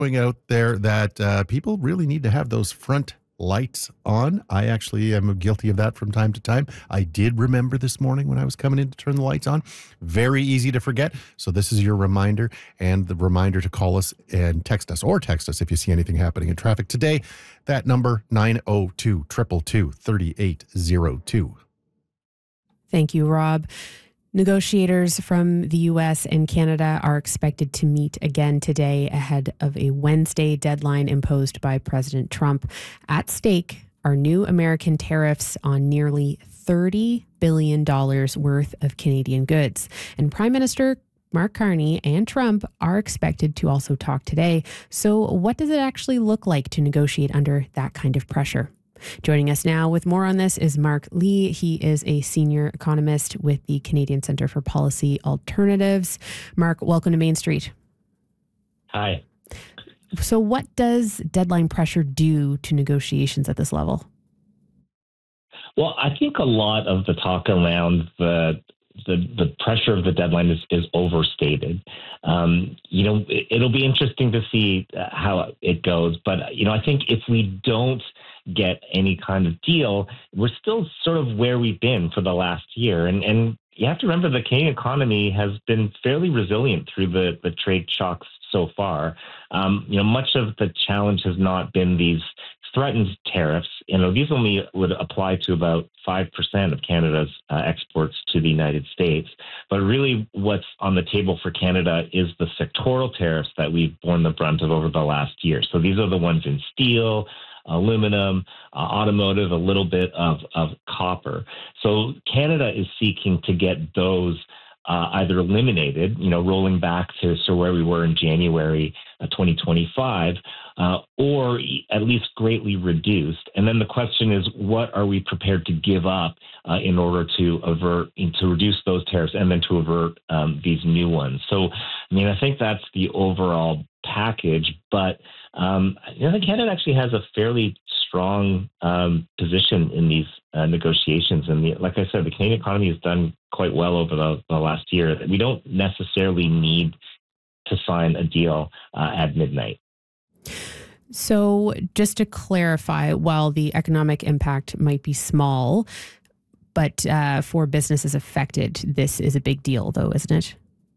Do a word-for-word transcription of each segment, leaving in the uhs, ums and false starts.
Going out there that uh, people really need to have those front lights on. I actually am guilty of that from time to time. I did remember this morning when I was coming in to turn the lights on. Very easy to forget. So this is your reminder, and the reminder to call us and text us, or text us if you see anything happening in traffic today. That number, nine oh two, two two two, three eight oh two. Thank you, Rob. Negotiators from the U S and Canada are expected to meet again today ahead of a Wednesday deadline imposed by President Trump. At stake are new American tariffs on nearly thirty billion dollars worth of Canadian goods. And Prime Minister Mark Carney and Trump are expected to also talk today. So what does it actually look like to negotiate under that kind of pressure? Joining us now with more on this is Mark Lee. He is a senior economist with the Canadian Centre for Policy Alternatives. Mark, welcome to Main Street. Hi. So what does deadline pressure do to negotiations at this level? Well, I think a lot of the talk around the the, the pressure of the deadline is, is overstated. Um, you know, it, it'll be interesting to see how it goes. But, you know, I think if we don't get any kind of deal, we're still sort of where we've been for the last year. And and you have to remember the Canadian economy has been fairly resilient through the, the trade shocks so far. Um, you know, much of the challenge has not been these threatened tariffs. You know, these only would apply to about five percent of Canada's uh, exports to the United States. But really what's on the table for Canada is the sectoral tariffs that we've borne the brunt of over the last year. So these are the ones in steel, aluminum, uh, automotive, a little bit of, of copper. So Canada is seeking to get those uh, either eliminated, you know, rolling back to so where we were in January uh, twenty twenty-five, uh, or at least greatly reduced. And then the question is, what are we prepared to give up uh, in order to avert, to reduce those tariffs and then to avert um, these new ones? So, I mean, I think that's the overall package, but Um, you know, Canada actually has a fairly strong um, position in these uh, negotiations. And the, like I said, the Canadian economy has done quite well over the, the last year. We don't necessarily need to sign a deal uh, at midnight. So just to clarify, while the economic impact might be small, but uh, for businesses affected, this is a big deal, though, isn't it?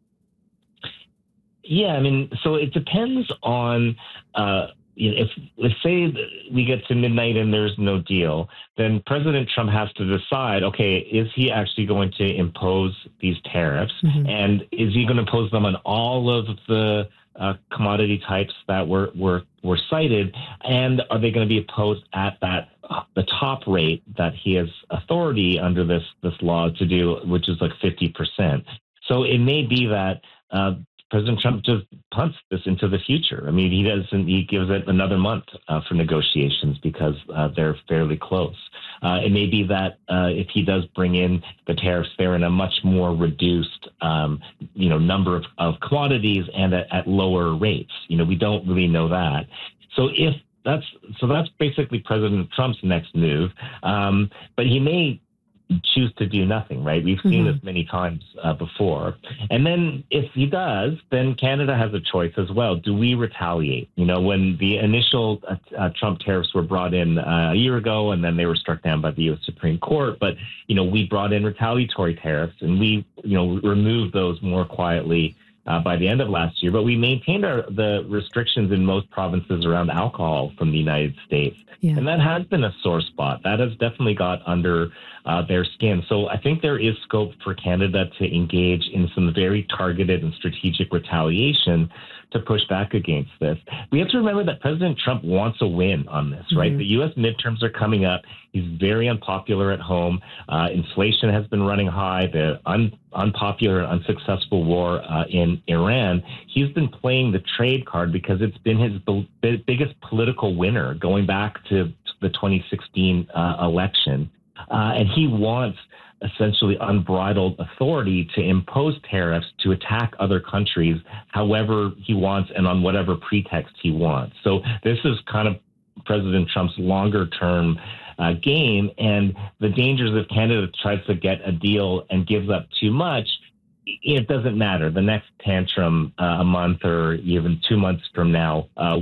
Yeah, I mean, so it depends on, uh, you know, if let's say we get to midnight and there's no deal, then President Trump has to decide, okay, is he actually going to impose these tariffs? Mm-hmm. And is he going to impose them on all of the uh, commodity types that were, were, were cited? And are they going to be imposed at that uh, the top rate that he has authority under this, this law to do, which is like fifty percent? So it may be that uh, President Trump just punts this into the future. I mean, he doesn't. He gives it another month uh, for negotiations because uh, they're fairly close. Uh, it may be that uh, if he does bring in the tariffs, they're in a much more reduced, um, you know, number of, of commodities and at, at lower rates. You know, we don't really know that. So if that's so, that's basically President Trump's next move. Um, but he may choose to do nothing, right? We've seen mm-hmm. this many times uh, before. And then if he does, then Canada has a choice as well. Do we retaliate? You know, when the initial uh, uh, Trump tariffs were brought in uh, a year ago, and then they were struck down by the U S Supreme Court. But, you know, we brought in retaliatory tariffs, and we, you know, removed those more quietly Uh, by the end of last year, but we maintained our, the restrictions in most provinces around alcohol from the United States. Yeah. And that has been a sore spot. That has definitely got under uh, their skin. So I think there is scope for Canada to engage in some very targeted and strategic retaliation to push back against this. We have to remember that President Trump wants a win on this, right? Mm-hmm. The U S midterms are coming up. He's very unpopular at home. Uh, inflation has been running high. The un- unpopular, unsuccessful war uh, in Iran. He's been playing the trade card because it's been his b- biggest political winner going back to the twenty sixteen uh, election. Uh, and he wants essentially unbridled authority to impose tariffs to attack other countries however he wants and on whatever pretext he wants. So this is kind of President Trump's longer term uh, game, and the dangers if Canada tries to get a deal and gives up too much, it doesn't matter. The next tantrum uh, a month or even two months from now uh,